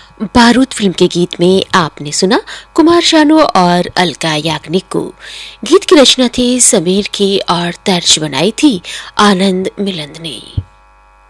बारूद फिल्म के गीत में आपने सुना कुमार शानू और अलका याग्निक को। गीत की रचना थी समीर की और तर्ज बनाई थी आनंद मिलंद ने।